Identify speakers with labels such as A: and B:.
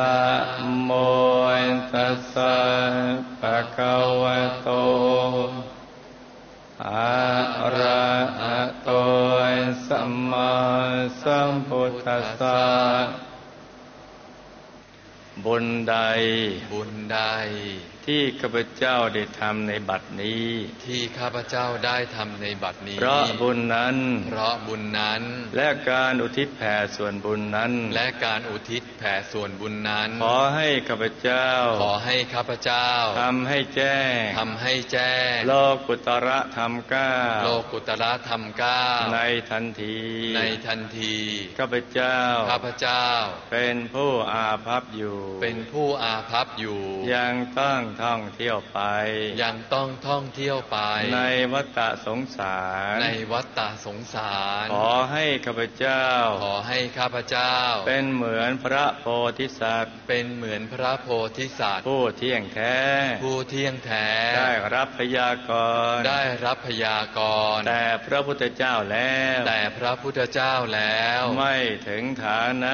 A: นะโมตัสสะภะคะวะโตอะระหะโตสัมมาสัมพุทธัสสะบุญใดที่ข้าพเจ้าได้ทำในบัดนี้เพราะบุญนั้นและการอุทิศแผ่ส่วนบุญนั้นขอให้ข้าพเจ้าทำให้แจ้งโลกุตระธรรมเก้าในทันทีข้าพเจ้าเป็นผู้อาภัพอยู่ยังต้องท่องเที่ยวไปในวัฏสงสารขอให้ข้าพเจ้าเป็นเหมือนพระโพธิสัตว์ผู้เที่ยงแท้ได้รับพยากรณ์แต่พระพุทธเจ้าแล้วไม่ถึงฐานะ